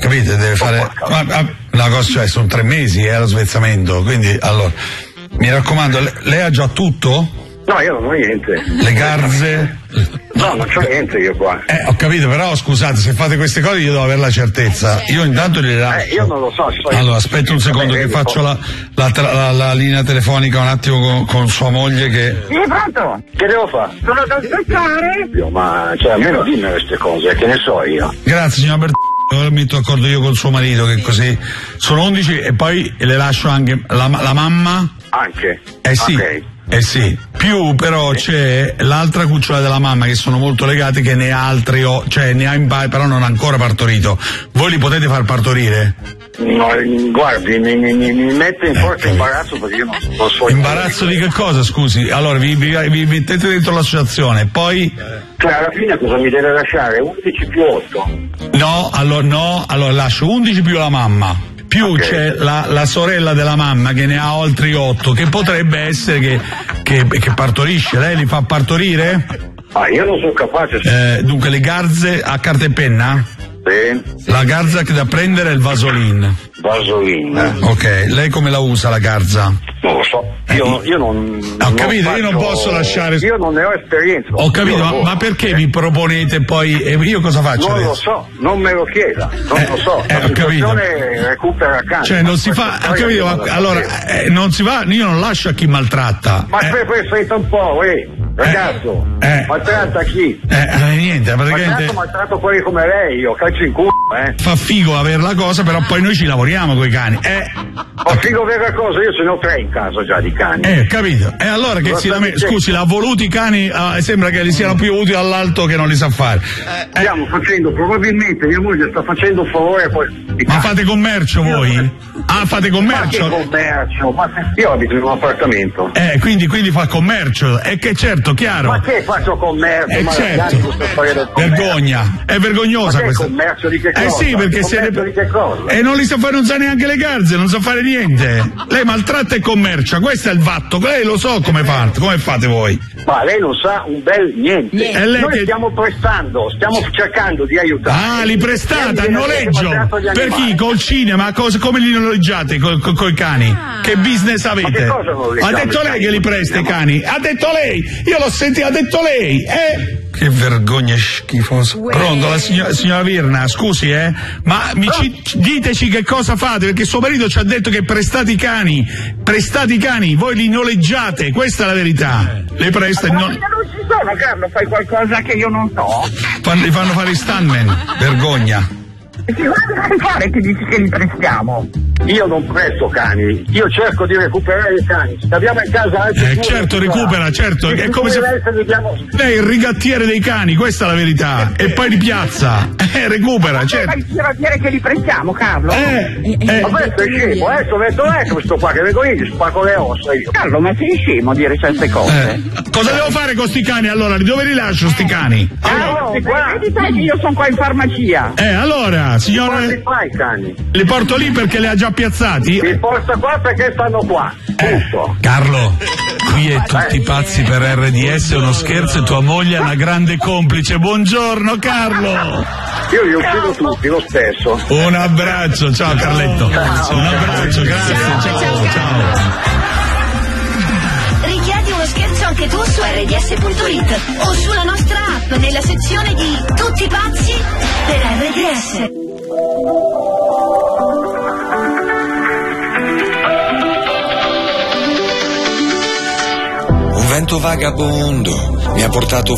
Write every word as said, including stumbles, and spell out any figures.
capite? Deve fare ma, ma, una cosa, cioè sono tre mesi eh, lo svezzamento, quindi allora mi raccomando, lei, lei ha già tutto? No, io non ho niente. Le garze? No, non c'ho niente io qua. Eh, ho capito, però scusate, se fate queste cose io devo avere la certezza. Io intanto li lascio. Eh, io non lo so. so allora, aspetta un secondo che faccio la, la, la, la linea telefonica un attimo con, con sua moglie che... Sì, pronto? Che devo fare? Sono da aspettare? Io, ma, cioè, almeno dimmi queste cose, che ne so io. Grazie, signor Bertone. Ora mi d'accordo io col suo marito, che così sono undici e poi le lascio anche la, la mamma. Anche? Eh sì. Okay. Eh sì, più però c'è l'altra cucciola della mamma che sono molto legate, che ne ha altri, o, cioè ne ha in pa- però non ha ancora partorito. Voi li potete far partorire? No, guardi, mi, mi, mi, mi mette in forte eh, imbarazzo perché io non, non so. Imbarazzo di che cosa, scusi? Allora vi, vi, vi mettete dentro l'associazione, poi... Cioè alla fine cosa mi deve lasciare? undici più otto? No, allora no, allora lascio undici più la mamma. Più okay. C'è la, la sorella della mamma che ne ha oltre otto, che potrebbe essere che, che, che partorisce. Lei li fa partorire? Ah, io non sono capace. Eh, dunque le garze a carta e penna? Sì. La garza che da prendere è il Vaseline. Vaseline. Eh, ok, lei come la usa la garza? Non lo so. Io, io non. Ho capito, non io non posso lasciare. Io non ne ho esperienza. Ho capito, ma, ma perché mi proponete poi. E io cosa faccio non adesso? Non lo so, non me lo chieda, non eh, lo so. Eh, la ho capito. Recupera canne. Cioè non si fa. Ho capito, ma, allora eh, non si fa, io non lascio a chi maltratta. Ma eh. poi senta un po', eh, ragazzo. Eh. Maltratta chi? Eh, eh niente, praticamente. Maltratto, maltratto quelli come lei, io calcio in culo, eh. Fa figo avere la cosa, però poi noi ci lavoriamo coi cani. Eh. Fa figo avere la cosa, io ce ne ho tre in casa già di cani. Eh, capito. E allora che si lame... scusi, l'ha voluti i cani, eh, sembra che li siano più utili all'alto che non li sa fare. Eh. Stiamo facendo, probabilmente mia moglie sta facendo un favore poi. Ma fate commercio voi? Ah, fate commercio? Ma che commercio? Ma io abito in un appartamento. Eh, quindi, quindi fa commercio. E che certo, chiaro. Ma che faccio commercio? Eh, ma certo. Vergogna. È vergognosa ma questa. Commercio di che cosa? Eh sì, perché se ne... di che cosa? E non li sa fare, non sa neanche le garze, non sa fare niente. Lei maltratta e commercia, questo è il vatto. Lei lo so come fate, come fate voi. Ma lei non sa un bel niente. niente. Noi che... stiamo prestando, stiamo cercando di aiutare. Ah, li prestate a noleggio? Per chi? Col cinema? Cosa, come li noleggiate con co, i cani? Ah. Che business avete? Ma che cosa ha detto lei che li presta i cani? Ha detto lei! Io l'ho sentito, ha detto lei! Eh? Che vergogna schifosa. Uè. Pronto, la signora, signora Virna, scusi, eh? Ma mi ci, diteci che cosa fate, perché suo marito ci ha detto che prestate i cani, prestate i cani, voi li noleggiate, questa è la verità. Le presta e non... non ci sono, Carlo, fai qualcosa che io non so. Fanno, li fanno fare i stuntman, vergogna. E che cosa fai fare che dici che li prestiamo? Io non presto cani, io cerco di recuperare i cani. Se abbiamo in casa altri eh, certo, recupera, certo. È come se lei è il rigattiere dei cani, questa è la verità. E poi li piazza. Eh, recupera, certo. Ma dire che li prestiamo, Carlo? Eh, eh. Ma questo è scemo, adesso metto ecco questo qua che vengo io, gli spacco le ossa io. Carlo, ma sei scemo a dire certe cose? Eh. Cosa devo fare con sti cani allora? Dove li lascio sti cani? Allora, allora vedi sai che io sono qua in farmacia. Eh, allora, signora. Li fai i cani? Li porto lì perché li ha già piazzati? Li porta qua perché stanno qua. Eh. Carlo, qui è Tutti eh. pazzi per R D S, uno scherzo e tua moglie è una grande complice. Buongiorno Carlo. Io li uccido tutti lo stesso. Un abbraccio, ciao Carletto. Ciao. Un abbraccio, grazie. Ciao, ciao. ciao. ciao. Richiedi uno scherzo anche tu su R D S punto it o sulla nostra app nella sezione di Tutti pazzi per R D S. Un vento vagabondo mi ha portato